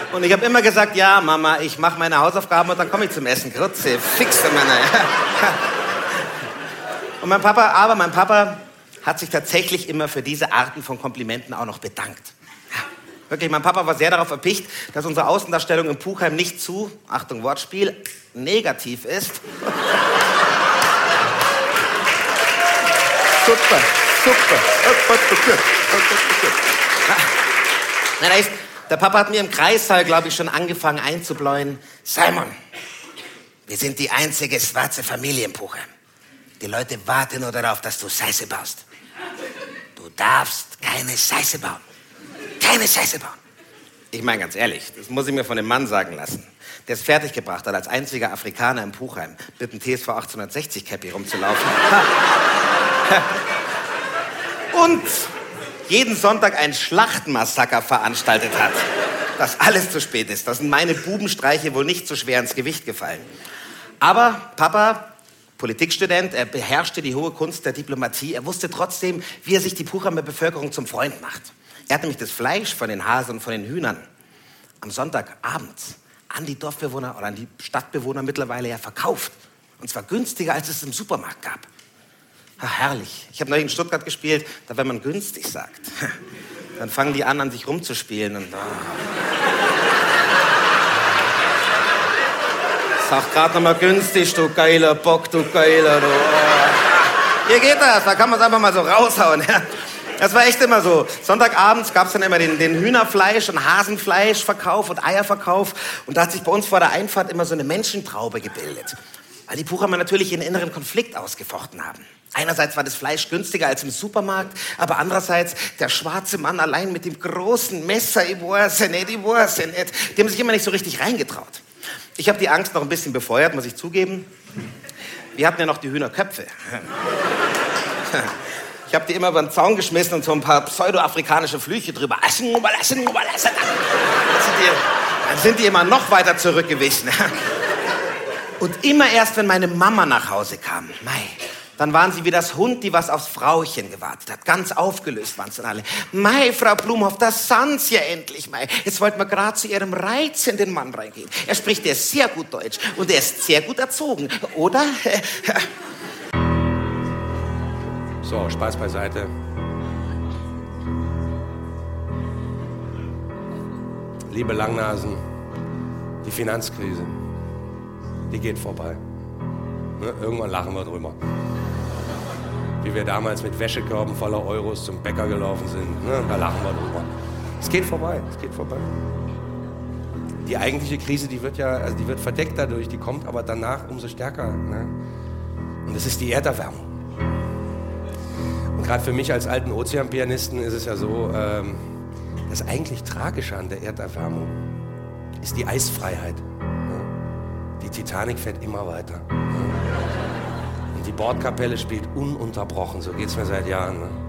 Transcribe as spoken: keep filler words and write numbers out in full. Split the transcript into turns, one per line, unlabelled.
Und ich habe immer gesagt, ja, Mama, ich mache meine Hausaufgaben und dann komme ich zum Essen. Grütze, fixe Männer. Und mein Papa, aber mein Papa hat sich tatsächlich immer für diese Arten von Komplimenten auch noch bedankt. Ja, wirklich, mein Papa war sehr darauf erpicht, dass unsere Außendarstellung im Puchheim nicht zu, Achtung, Wortspiel, negativ ist. Super, super. Na, da ist, der Papa hat mir im Kreissaal, glaube ich, schon angefangen einzubläuen. Simon, wir sind die einzige schwarze Familie im Puchheim. Die Leute warten nur darauf, dass du Scheiße baust. Du darfst keine Scheiße bauen. Keine Scheiße bauen. Ich meine ganz ehrlich, das muss ich mir von dem Mann sagen lassen, der es fertiggebracht hat, als einziger Afrikaner im Puchheim mit dem T S V achtzehnhundertsechzig Cappy rumzulaufen. Und jeden Sonntag ein Schlachtmassaker veranstaltet hat. Dass alles zu spät ist. Da sind meine Bubenstreiche wohl nicht so schwer ins Gewicht gefallen. Aber Papa, Politikstudent, er beherrschte die hohe Kunst der Diplomatie. Er wusste trotzdem, wie er sich die Puchheimer Bevölkerung zum Freund macht. Er hat nämlich das Fleisch von den Hasen und von den Hühnern am Sonntagabend an die Dorfbewohner oder an die Stadtbewohner mittlerweile ja verkauft. Und zwar günstiger, als es im Supermarkt gab. Ach, herrlich. Ich habe neulich in Stuttgart gespielt, da wenn man günstig sagt, dann fangen die an, an sich rumzuspielen. Und, oh. Sag grad noch mal günstig, du geiler Bock, du geiler, du. Oh. Hier geht das, da kann man es einfach mal so raushauen. Ja. Das war echt immer so. Sonntagabends gab es dann immer den, den Hühnerfleisch- und Hasenfleischverkauf und Eierverkauf. Und da hat sich bei uns vor der Einfahrt immer so eine Menschentraube gebildet. Weil die Puchheimer natürlich ihren inneren Konflikt ausgefochten haben. Einerseits war das Fleisch günstiger als im Supermarkt, aber andererseits der schwarze Mann allein mit dem großen Messer, ich weiß nicht, ich weiß nicht, die haben sich immer nicht so richtig reingetraut. Ich habe die Angst noch ein bisschen befeuert, muss ich zugeben. Wir hatten ja noch die Hühnerköpfe. Ich habe die immer über den Zaun geschmissen und so ein paar pseudoafrikanische Flüche drüber. Dann sind die, dann sind die immer noch weiter zurückgewichen. Und immer erst, wenn meine Mama nach Hause kam, mei, dann waren sie wie das Hund, die was aufs Frauchen gewartet hat. Ganz aufgelöst waren sie dann alle. Mei, Frau Blumhoff, das sind sie ja endlich, mei. Jetzt wollten wir gerade zu ihrem reizenden Mann reingehen. Er spricht ja sehr gut Deutsch und er ist sehr gut erzogen, oder?
So, Spaß beiseite. Liebe Langnasen, die Finanzkrise, die geht vorbei. Ne? Irgendwann lachen wir drüber. Wie wir damals mit Wäschekörben voller Euros zum Bäcker gelaufen sind. Ne? Da lachen wir drüber. Es geht vorbei, es geht vorbei. Die eigentliche Krise, die wird ja, also die wird verdeckt dadurch, die kommt aber danach umso stärker. Ne? Und das ist die Erderwärmung. Und gerade für mich als alten Ozeanpianisten ist es ja so, ähm, das eigentlich Tragische an der Erderwärmung ist die Eisfreiheit. Ne? Die Titanic fährt immer weiter. Ne? Und die Bordkapelle spielt ununterbrochen, so geht's mir seit Jahren. Ne?